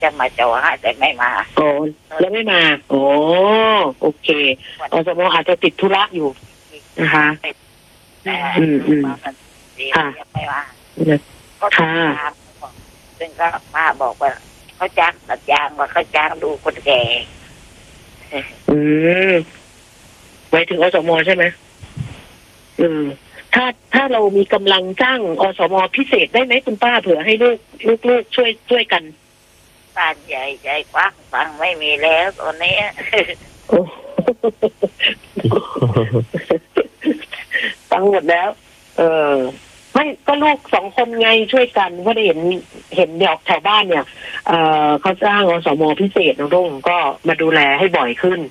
จะมาจอให้แต่ไม่มาโอ้แล้วไม่มาโอ้โอเคอสมอาจจะติดธุระอยู่นะคะค่ะไม่มาก็ถามซึ่งก็ป้าบอกว่าเขาจ้างตัดยางว่าเขาจ้างดูคนแก่หมายถึงอสมใช่ไหมถ้าเรามีกำลังจ้างอสมพิเศษได้ไหมคุณป้าเผื่อให้ลูกช่วยกันบ้านใหญ่ใจกว้างฟังไม่มีแล้วตอนนี้ฟังหมดแล้วไม่ก็ลูก2 คนไงช่วยกันเพราะเห็นเดี๋ยวแถวบ้านเนี่ยเขาจ้างอสมพิเศษน้องรุ่งก็มาดูแลให้บ่อยขึ้น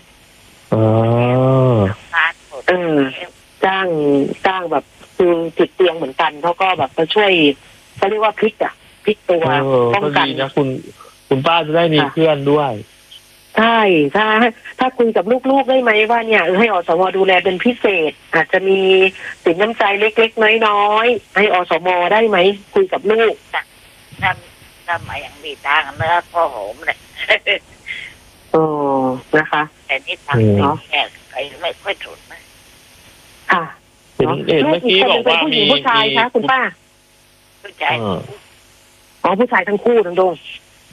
จ้างแบบคือติดเตียงเหมือนกันเขาก็แบบมาช่วยเขาเรียกว่าพลิกตัวป้องกันนะคุณป้าจะได้มีเพื่อนด้วยใช่ถ้าคุยกับลูกๆได้ไหมว่าเนี่ยให้อสมดูแลเป็นพิเศษอาจจะมีสินน้ำใจเล็กๆน้อยๆให้อสมได้ไหมคุยกับลูกถ้ามาอย่างมีทางเนื้อก็หอมเลยนะคะแต่นี่ทางเนาะแก่ไม่ค่อยถูกนะค่ะเห็นเมื่อกี้บอกว่ามีผู้ชายคะคุณป้าผู้ชายผู้ชายทั้งคู่ทั้งดง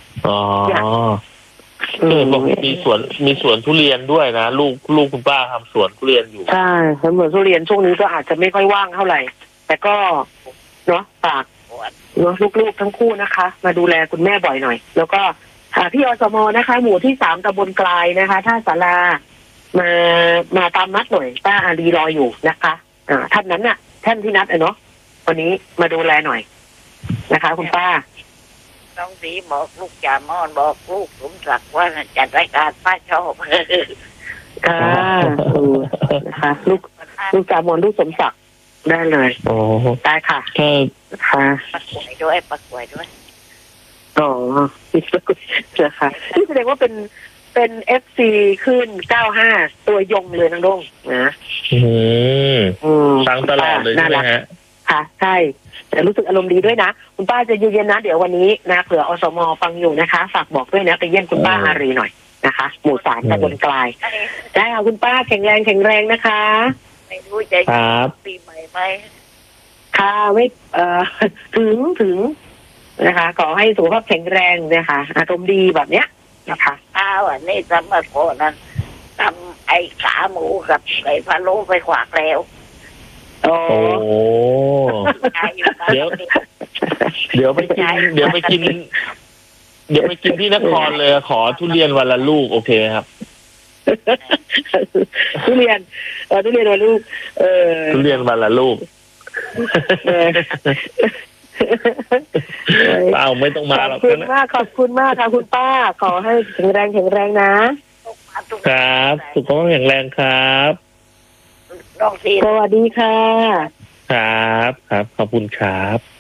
บอกมีสวนทุเรียนด้วยนะลูกคุณป้าทำสวนทุเรียนอยู่ใช่สวนทุเรียนช่วงนี้ก็อาจจะไม่ค่อยว่างเท่าไหร่แต่ก็เนาะฝากลูกทั้งคู่นะคะมาดูแลคุณแม่บ่อยหน่อยแล้วก็พี่อสมนะคะหมู่ที่3ตำบลกลายนะคะท่าศาลามาตามนัดหน่อยป้าอารีรออยู่นะคะท่านนั้นน่ะท่านที่นัดเนาะวันนี้มาดูแลหน่อยนะคะคุณป้าน้องสีบอกลูกจ่ามอนบอกลูกสมศักดิ์ว่าจัดรายการป้าชอบค่ะลูกจ่ามอนลูกสมศักดิ์ได้เลยได้ค่ะประกวดด้วยนะคะนี่แสดงว่าเป็น FC ขึ้น95ตัวยงเลยน้องดงนะฟังตลอดเลยใช่ไหมฮะค่ะใช่แต่รู้สึกอารมณ์ดีด้วยนะคุณป้าจะเย็นๆนะเดี๋ยววันนี้นะเผื่ออสมฟังอยู่นะคะฝากบอกด้วยนะไปเยี่ยมคุณป้าอารีหน่อยนะคะหมู่3ตำบลกลายได้ค่ะคุณป้าแข็งแรงนะคะไม่รู้ใจปีใหม่ไหมค่ะไม่ถึงนะคะขอให้สุขภาพแข็งแรงนะคะอารมณ์ดีแบบเนี้ยนะคะวันนี้สมัครโคนั้นทำไอ้ขาหมูกับไอ้พะโล้ไปขวากแล้วโอ้เดี๋ยวไปกินที่นครเลยขอทุเรียนวันละลูกโอเคครับทุเรียนวันละลูกทุเรียนวันละลูกไม่ต้องมาหรอกขอบคุณมากค่ะคุณป้าขอให้แข็งแรงนะครับสุขภาพแข็งแรงครับสวัสดีค่ะครับขอบคุณครับ